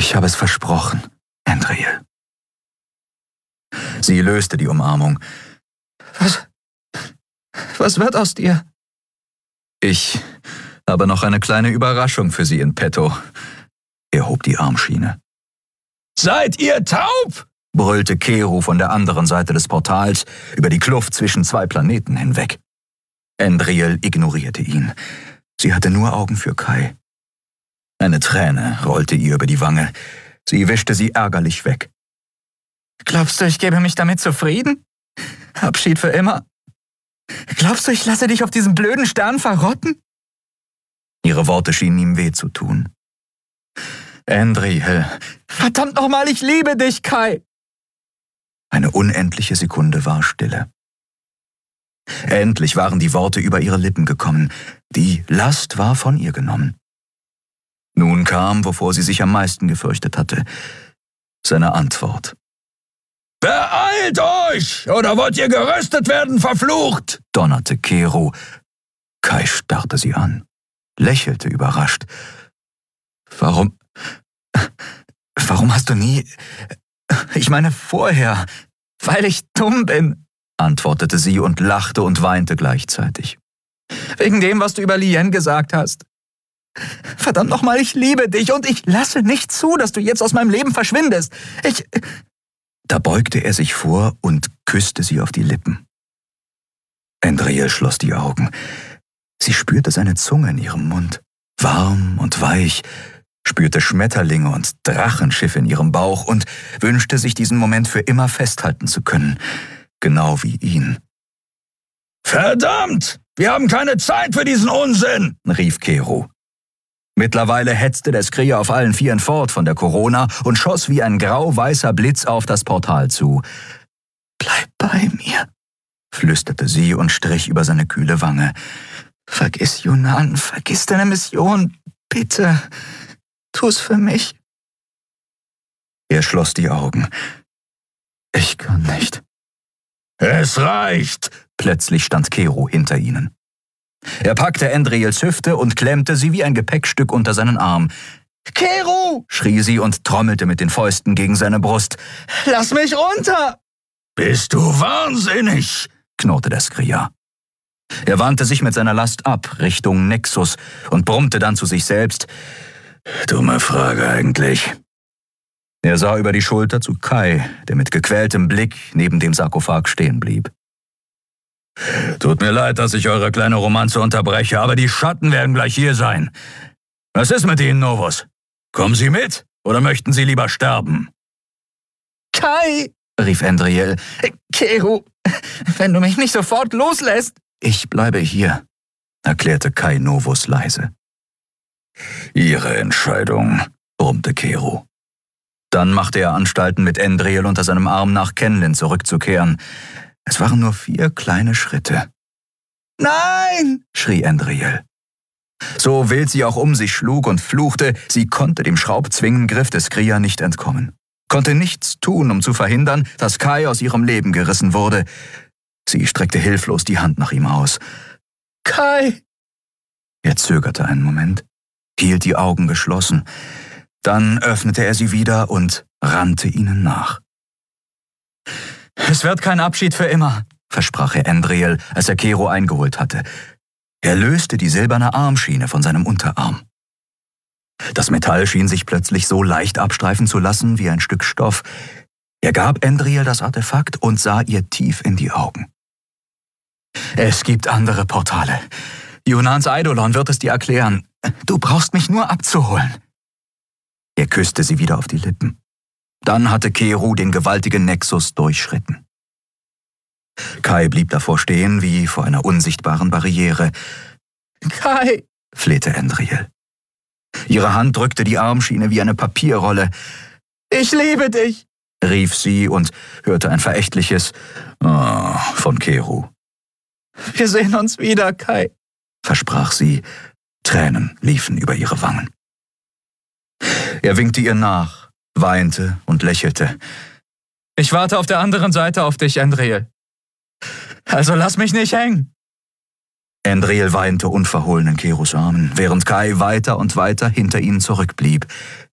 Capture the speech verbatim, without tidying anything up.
Ich habe es versprochen, Andriel. Sie löste die Umarmung. Was, was wird aus dir? Ich habe noch eine kleine Überraschung für Sie in petto. Er hob die Armschiene. Seid ihr taub? Brüllte Kero von der anderen Seite des Portals über die Kluft zwischen zwei Planeten hinweg. Andriel ignorierte ihn. Sie hatte nur Augen für Kai. Eine Träne rollte ihr über die Wange. Sie wischte sie ärgerlich weg. Glaubst du, ich gebe mich damit zufrieden? Abschied für immer? Glaubst du, ich lasse dich auf diesem blöden Stern verrotten? Ihre Worte schienen ihm weh zu tun. Andriel, verdammt nochmal, ich liebe dich, Kai! Eine unendliche Sekunde war Stille. Endlich waren die Worte über ihre Lippen gekommen. Die Last war von ihr genommen. Nun kam, wovor sie sich am meisten gefürchtet hatte, seine Antwort. »Beeilt euch, oder wollt ihr geröstet werden, verflucht!« donnerte Kero. Kai starrte sie an, lächelte überrascht. »Warum... Warum hast du nie... Ich meine vorher, weil ich dumm bin«, antwortete sie und lachte und weinte gleichzeitig. »Wegen dem, was du über Lien gesagt hast. Verdammt nochmal, ich liebe dich und ich lasse nicht zu, dass du jetzt aus meinem Leben verschwindest. Ich...« Da beugte er sich vor und küsste sie auf die Lippen. Andriel schloss die Augen. Sie spürte seine Zunge in ihrem Mund, warm und weich, spürte Schmetterlinge und Drachenschiffe in ihrem Bauch und wünschte sich diesen Moment für immer festhalten zu können, genau wie ihn. »Verdammt! Wir haben keine Zeit für diesen Unsinn!« rief Kero. Mittlerweile hetzte der Skrier auf allen Vieren fort von der Corona und schoss wie ein grau-weißer Blitz auf das Portal zu. »Bleib bei mir«, flüsterte sie und strich über seine kühle Wange. »Vergiss Yunan, vergiss deine Mission, bitte, tu's für mich.« Er schloss die Augen. »Ich kann nicht.« »Es reicht!« Plötzlich stand Kero hinter ihnen. Er packte Andriels Hüfte und klemmte sie wie ein Gepäckstück unter seinen Arm. »Kero!« schrie sie und trommelte mit den Fäusten gegen seine Brust. »Lass mich runter!« »Bist du wahnsinnig?« knurrte der Skrier. Er wandte sich mit seiner Last ab, Richtung Nexus, und brummte dann zu sich selbst. »Dumme Frage eigentlich.« Er sah über die Schulter zu Kai, der mit gequältem Blick neben dem Sarkophag stehen blieb. »Tut mir leid, dass ich eure kleine Romanze unterbreche, aber die Schatten werden gleich hier sein. Was ist mit Ihnen, Novus? Kommen Sie mit, oder möchten Sie lieber sterben?« »Kai«, rief Andriel. »Kero, wenn du mich nicht sofort loslässt.« »Ich bleibe hier«, erklärte Kai Novus leise. »Ihre Entscheidung«, brummte Kero. Dann machte er Anstalten, mit Andriel unter seinem Arm nach Kenlin zurückzukehren. Es waren nur vier kleine Schritte. »Nein«, schrie Andriel. So wild sie auch um sich schlug und fluchte, sie konnte dem Schraubzwingengriff des Skrier nicht entkommen. Konnte nichts tun, um zu verhindern, dass Kai aus ihrem Leben gerissen wurde. Sie streckte hilflos die Hand nach ihm aus. »Kai!« Er zögerte einen Moment, hielt die Augen geschlossen. Dann öffnete er sie wieder und rannte ihnen nach. »Es wird kein Abschied für immer«, versprach er Andriel, als er Kero eingeholt hatte. Er löste die silberne Armschiene von seinem Unterarm. Das Metall schien sich plötzlich so leicht abstreifen zu lassen wie ein Stück Stoff. Er gab Andriel das Artefakt und sah ihr tief in die Augen. »Es gibt andere Portale. Yunans Eidolon wird es dir erklären. Du brauchst mich nur abzuholen.« Er küsste sie wieder auf die Lippen. Dann hatte Kero den gewaltigen Nexus durchschritten. Kai blieb davor stehen wie vor einer unsichtbaren Barriere. »Kai«, flehte Andriel. Ihre Hand drückte die Armschiene wie eine Papierrolle. »Ich liebe dich«, rief sie und hörte ein verächtliches »Oh« von Kero. »Wir sehen uns wieder, Kai«, versprach sie. Tränen liefen über ihre Wangen. Er winkte ihr nach, weinte und lächelte. »Ich warte auf der anderen Seite auf dich, Andriel. Also lass mich nicht hängen.« Andriel weinte unverhohlen in Keros Armen, während Kai weiter und weiter hinter ihnen zurückblieb.